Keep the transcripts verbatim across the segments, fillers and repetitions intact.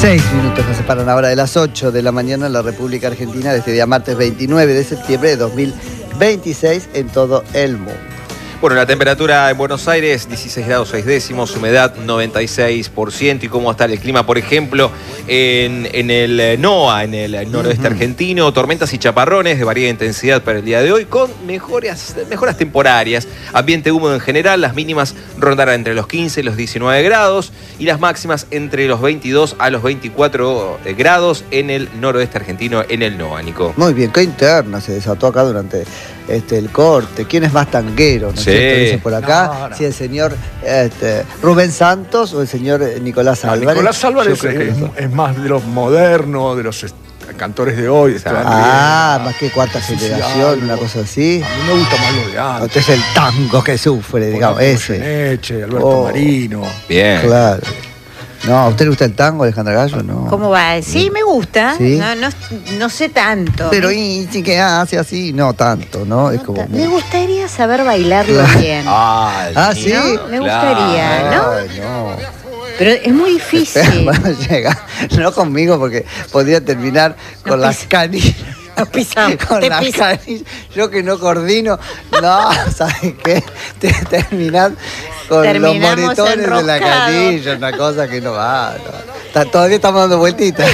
Seis minutos nos separan ahora de las ocho de la mañana en la República Argentina de este día martes veintinueve de septiembre de dos mil veintiséis en todo el mundo. Bueno, la temperatura en Buenos Aires, dieciséis grados seis décimos, humedad noventa y seis por ciento. ¿Y cómo está el clima, por ejemplo, en, en el NOA, en el noroeste uh-huh. argentino? Tormentas y chaparrones de variada intensidad para el día de hoy, con mejoras, mejoras temporarias. Ambiente húmedo en general, las mínimas rondarán entre los quince y los diecinueve grados y las máximas entre los veintidós a los veinticuatro grados en el noroeste argentino, en el NOA, Nico. Muy bien, qué interna se desató acá durante este, el corte. ¿Quién es más tanguero? ¿No? Sí. Dice por acá, No, no. si el señor este, Rubén Santos o el señor Nicolás No, Álvarez. Nicolás Álvarez Yo creo que es, eso. es más de los modernos, de los est- cantores de hoy. De Ah, más que cuarta Sí, sí, generación, algo. una cosa así. A mí me gusta más lo de antes. Este es el tango que sufre, digamos, ese. Goyeneche, Alberto Oh. Marino. Bien. Claro. No, ¿a usted le gusta el tango, Alejandra Gallo? No. ¿Cómo va? Sí, me gusta. ¿Sí? No, no, no sé tanto. Pero me, y sí que hace así, no tanto, ¿no? es no como ta- muy- me gustaría saber bailarlo Claro. bien. Ay, Ah, ¿sí? ¿No? Me gustaría, ¿no? Ay, no. Pero es muy difícil. Bueno, llega, no conmigo porque podría terminar con No las pisa. canillas. Nos pisamos, Con te las pisamos. canillas. Yo que no coordino. No, ¿sabes qué? Te terminás con Terminamos los moretones de la enroscados. canilla, una cosa que no va. No. Está- todavía estamos dando vueltitas.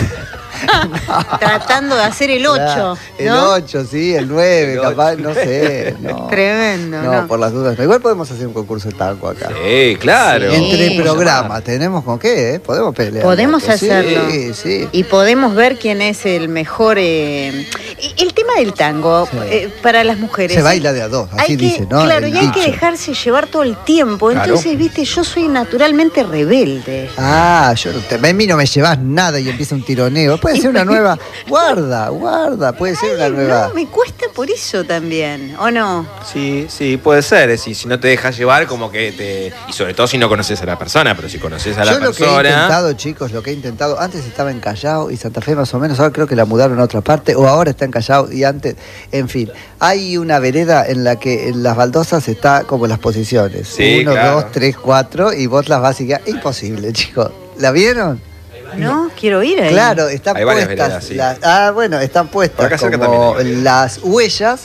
Tratando de hacer el ocho, Claro, El ¿no? ocho, sí, el nueve, El capaz, no sé. No. Tremendo, No, ¿no? por las dudas. Igual podemos hacer un concurso de tango acá. Sí, claro. Sí. Entre programas, tenemos con qué, ¿eh? Podemos pelear. Podemos Sí, hacerlo. Sí, sí. Y podemos ver quién es el mejor. eh, El tema del tango, Sí. eh, para las mujeres. Se baila de a dos, así hay que, dice, ¿no? Claro, El y hay que dicho. dejarse llevar todo el tiempo. Claro. Entonces, viste, yo soy naturalmente rebelde. Ah, yo no te, a mí no me llevas nada y empieza un tironeo. Puede ser una nueva. Guarda, guarda, puede ser una Ay, nueva. no, me cuesta por eso también, ¿o no? Sí, sí, puede ser. Es decir, si no te dejas llevar, como que te. Y sobre todo si no conoces a la persona, pero si conoces a la Yo lo que he persona. intentado, chicos, lo que he intentado, antes estaba en Callao y Santa Fe más o menos, ahora creo que la mudaron a otra parte, o ahora está en Callao y antes, en fin. Hay una vereda en la que en las baldosas está como las posiciones. Sí, Uno, claro. dos, tres, cuatro, y vos las vas y quedas. Imposible, chicos. ¿La vieron? No, quiero ir ahí. Claro, están Hay varias puestas. veredas, sí. las- ah, bueno, están Por puestas acá cerca como también hay. las huellas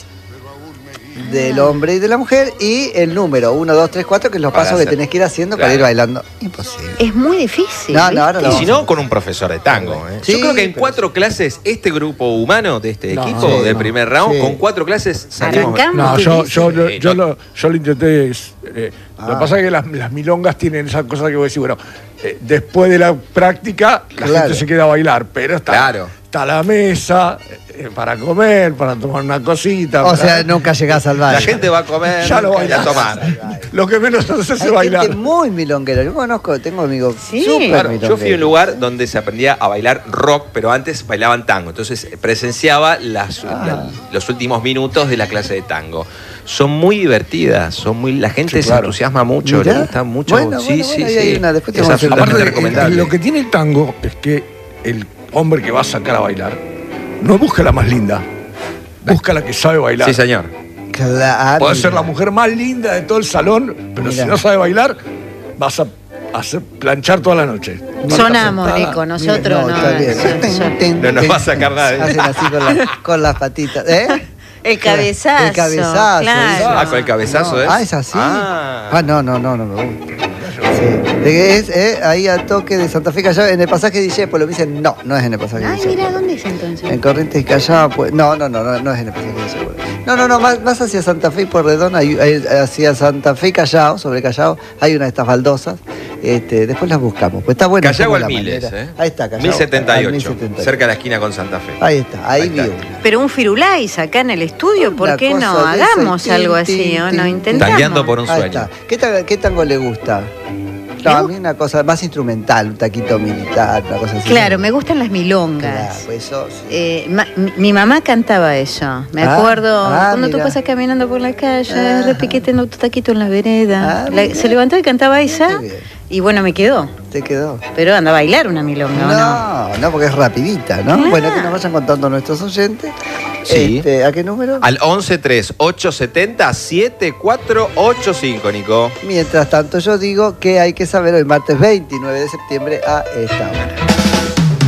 del hombre y de la mujer y el número uno, dos, tres, cuatro, que es los Para pasos que hacer. tenés que ir haciendo Claro. para ir bailando. Imposible. Es muy difícil. No, no, ahora ¿viste? lo Y si no, con un profesor de tango. ¿eh? Sí, Yo creo que en pero cuatro clases, este grupo humano de este No, equipo, sí, del no. primer round, Sí. con cuatro clases salimos. Arrancamos. No, Qué yo, difícil. yo, yo, Eh, yo no. lo, yo lo intenté. eh, Lo que Ah. pasa es que las, las milongas tienen esa cosa que vos decís, bueno, eh, después de la práctica, la Claro. gente se queda a bailar, pero está, Claro. está la mesa eh, para comer, para tomar una cosita. O para- sea, nunca llegás al baile. La gente va a comer Ya lo y a bailás. tomar. Lo que menos hace es Hay bailar. gente muy milonguera. Yo conozco, tengo amigos Sí. súper Claro, yo fui a un milongueros. lugar donde se aprendía a bailar rock, pero antes bailaban tango. Entonces eh, presenciaba las, Ah. la- los últimos minutos de la clase de tango. Son muy divertidas, son muy, la gente Sí, se claro. entusiasma mucho, Mirá. le gusta mucho. Bueno, sí, bueno, sí, bueno, ahí sí. hay una, después te Es vamos a hacer- absolutamente Aparte, eh, recomendable. lo que tiene el tango es que el hombre que va a sacar a bailar no busca la más linda, busca la que sabe bailar. Sí, señor. Claro. Puede ser la mujer más linda de todo el salón, pero Mirá. si no sabe bailar, vas a hacer planchar toda la noche. Sonamos, Sentada. Nico, nosotros no. está bien. son- Ten, son- ten, No nos ten. va a sacar nadie. Hacen así con, la- con las patitas. ¿Eh? El cabezazo. El cabezazo, Claro. Ah, con el cabezazo, No. ¿es? Ah, es así. Ah. Ah, no, no, no, no me gusta. Sí. De- Es eh, ahí a toque de Santa Fe Callao, en el pasaje de Discépolo. Me dicen, no, no es en el pasaje de Ay, mira, Discépolo. ¿dónde es entonces? En Corrientes y Callao, pues. No, no, no, no, no es en el pasaje de Discépolo. No, no, no, más, más hacia Santa Fe y Pueyrredón, hay- hay- hacia Santa Fe y Callao, sobre Callao, hay una de estas baldosas. Este, después las buscamos. Pues está bueno. Callao como al la Miles, manera. ¿eh? Ahí está, Callao. mil setenta y al ocho, mil setenta y ocho. cerca de la esquina con Santa Fe. Ahí está, ahí, Ahí vi está. una. Pero un firulais acá en el estudio, ¿por Una qué no? cosa de esa, Hagamos tin, algo tin, así, ¿o tin, no? tin. Intentamos. Tangueando por un Ahí sueño. está. ¿Qué, ta- qué tango le gusta? No, a mí una cosa más instrumental, un taquito militar, una cosa así. Claro, me gustan las Claro, milongas. pues eso sí. Eh, ma- mi, mi mamá cantaba eso. Me Ah, acuerdo ah, cuando tú mira. pasas caminando por la calle, Ah. repiqueteando tu taquito en la vereda. Ah, La- mira. se levantó y cantaba esa. Qué bien. Y bueno, me quedó. ¿Te quedó? Pero anda a bailar una milonga, ¿o no? No, no, porque es rapidita, ¿no? Claro. Bueno, que nos vayan contando nuestros oyentes. Sí. Este, ¿a qué número? Al once tres ocho siete cero siete cuatro ocho cinco, Nico. Mientras tanto, yo digo que hay que saber hoy, martes veintinueve de septiembre, a esta hora.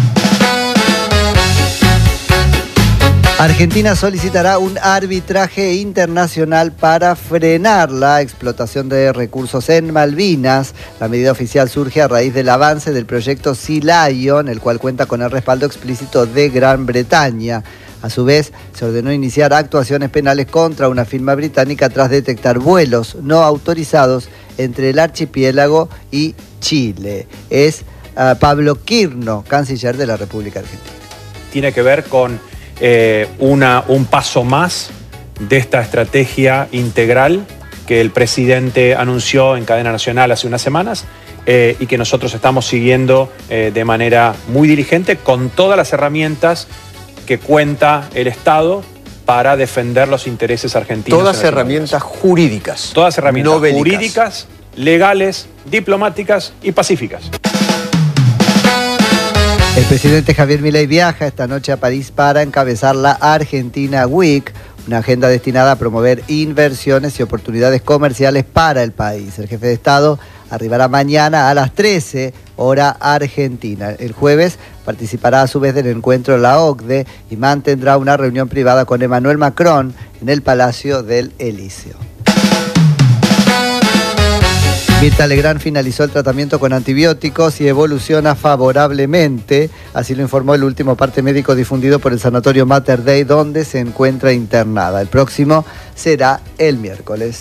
Argentina solicitará un arbitraje internacional para frenar la explotación de recursos en Malvinas. La medida oficial surge a raíz del avance del proyecto Sea Lion, el cual cuenta con el respaldo explícito de Gran Bretaña. A su vez, se ordenó iniciar actuaciones penales contra una firma británica tras detectar vuelos no autorizados entre el archipiélago y Chile. Es uh, Pablo Quirno, canciller de la República Argentina. Tiene que ver con eh, una, un paso más de esta estrategia integral que el presidente anunció en cadena nacional hace unas semanas eh, y que nosotros estamos siguiendo eh, de manera muy diligente con todas las herramientas que cuenta el Estado para defender los intereses argentinos. Todas herramientas jurídicas. Todas herramientas no bélicas. Jurídicas, legales, diplomáticas y pacíficas. El presidente Javier Milei viaja esta noche a París para encabezar la Argentina Week, una agenda destinada a promover inversiones y oportunidades comerciales para el país. El jefe de Estado arribará mañana a las trece, hora argentina. El jueves participará a su vez del encuentro de la O C D E y mantendrá una reunión privada con Emmanuel Macron en el Palacio del Elíseo. Mirta Legrand finalizó el tratamiento con antibióticos y evoluciona favorablemente, así lo informó el último parte médico difundido por el Sanatorio Mater Dei, donde se encuentra internada. El próximo será el miércoles.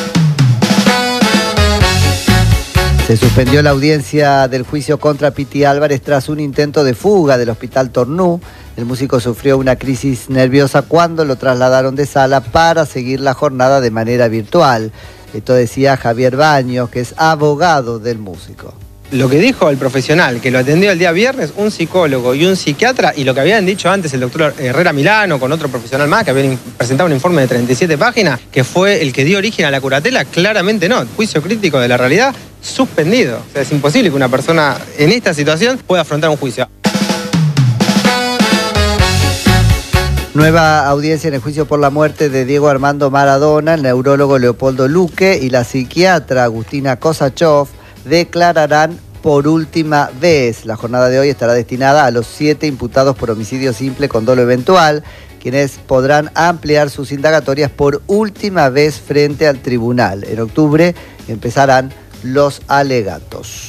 Se suspendió la audiencia del juicio contra Piti Álvarez tras un intento de fuga del Hospital Tornú. El músico sufrió una crisis nerviosa cuando lo trasladaron de sala para seguir la jornada de manera virtual. Esto decía Javier Baños, que es abogado del músico. Lo que dijo el profesional que lo atendió el día viernes, un psicólogo y un psiquiatra, y lo que habían dicho antes el doctor Herrera Milano con otro profesional más que habían presentado un informe de treinta y siete páginas, que fue el que dio origen a la curatela, claramente no. Juicio crítico de la realidad, suspendido. O sea, es imposible que una persona en esta situación pueda afrontar un juicio. Nueva audiencia en el juicio por la muerte de Diego Armando Maradona. El neurólogo Leopoldo Luque y la psiquiatra Agustina Kosachov declararán por última vez. La jornada de hoy estará destinada a los siete imputados por homicidio simple con dolo eventual, quienes podrán ampliar sus indagatorias por última vez frente al tribunal. En octubre empezarán los alegatos.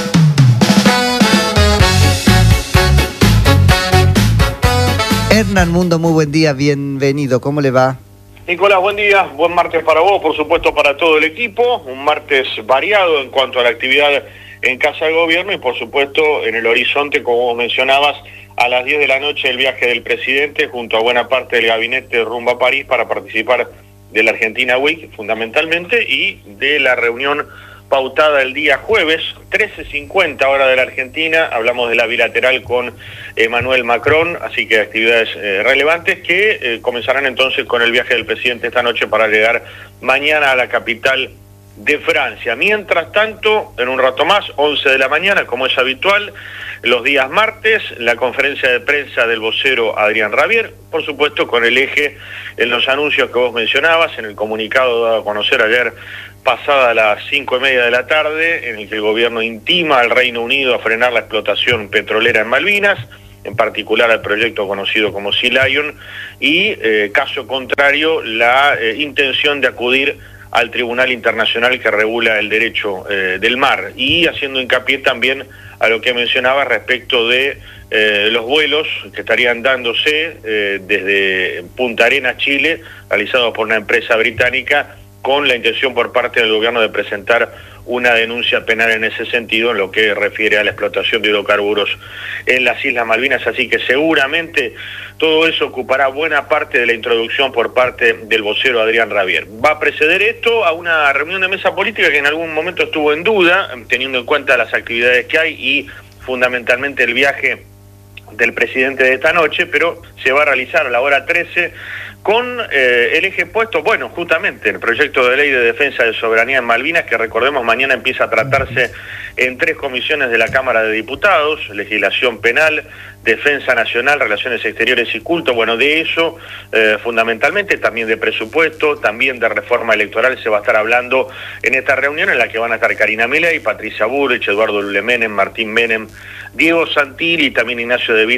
Hernán Mundo, muy buen día, bienvenido, ¿cómo le va? Nicolás, buen día, buen martes para vos, por supuesto para todo el equipo, un martes variado en cuanto a la actividad en Casa de Gobierno y por supuesto en el horizonte, como vos mencionabas, a las diez de la noche el viaje del presidente junto a buena parte del gabinete rumbo a París para participar de la Argentina Week fundamentalmente y de la reunión pautada el día jueves, trece cincuenta hora de la Argentina, hablamos de la bilateral con Emmanuel Macron, así que actividades eh, relevantes que eh, comenzarán entonces con el viaje del presidente esta noche para llegar mañana a la capital de Francia. Mientras tanto, en un rato más, once de la mañana, como es habitual, los días martes, la conferencia de prensa del vocero Adrián Rabier, por supuesto con el eje en los anuncios que vos mencionabas, en el comunicado dado a conocer ayer pasada las cinco y media de la tarde, en el que el gobierno intima al Reino Unido a frenar la explotación petrolera en Malvinas, en particular al proyecto conocido como Sea Lion, y eh, caso contrario, la eh, intención de acudir al Tribunal Internacional que regula el derecho eh, del mar, y haciendo hincapié también a lo que mencionaba respecto de eh, los vuelos que estarían dándose eh, desde Punta Arenas, Chile, realizados por una empresa británica, con la intención por parte del gobierno de presentar una denuncia penal en ese sentido, en lo que refiere a la explotación de hidrocarburos en las Islas Malvinas. Así que seguramente todo eso ocupará buena parte de la introducción por parte del vocero Adrián Rabier. Va a preceder esto a una reunión de mesa política que en algún momento estuvo en duda, teniendo en cuenta las actividades que hay y fundamentalmente el viaje del presidente de esta noche, pero se va a realizar a la hora trece con eh, el eje puesto, bueno, justamente el proyecto de ley de defensa de soberanía en Malvinas, que recordemos mañana empieza a tratarse en tres comisiones de la Cámara de Diputados, legislación penal, defensa nacional, relaciones exteriores y culto. Bueno, de eso eh, fundamentalmente, también de presupuesto, también de reforma electoral se va a estar hablando en esta reunión, en la que van a estar Karina Milei, Patricia Bullrich, Eduardo Lule Menem, Martín Menem, Diego Santilli y también Ignacio David,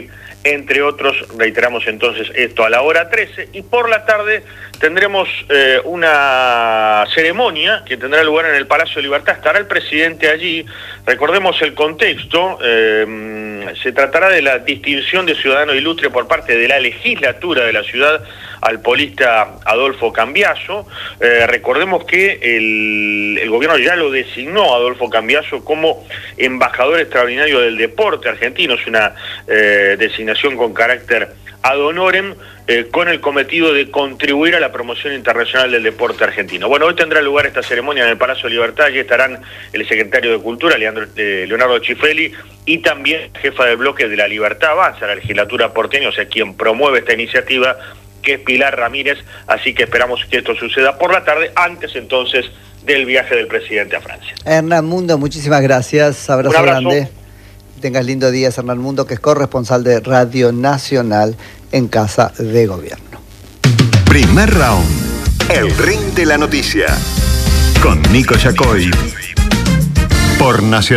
entre otros. Reiteramos entonces esto a la hora trece, y por la tarde tendremos eh, una ceremonia que tendrá lugar en el Palacio de Libertad. Estará el presidente allí. Recordemos el contexto, eh, se tratará de la distinción de ciudadano ilustre por parte de la legislatura de la ciudad al polista Adolfo Cambiaso. Eh, recordemos que el, el gobierno ya lo designó a Adolfo Cambiaso como embajador extraordinario del deporte argentino. Es una eh, designación con carácter ad honorem, eh, con el cometido de contribuir a la promoción internacional del deporte argentino. Bueno, hoy tendrá lugar esta ceremonia en el Palacio de Libertad. Allí estarán el secretario de Cultura, Leandro, eh, Leonardo Cifelli, y también jefa de bloque de la Libertad Avanza, la legislatura porteña, o sea, quien promueve esta iniciativa, que es Pilar Ramírez. Así que esperamos que esto suceda por la tarde, antes entonces del viaje del presidente a Francia. Hernán Mundo, muchísimas gracias. Abrazo, Un abrazo grande. Tengas lindo día, Hernán Mundo, que es corresponsal de Radio Nacional en Casa de Gobierno. Primer round. El ring de la noticia. Con Nico Yacoy. Por Nacional.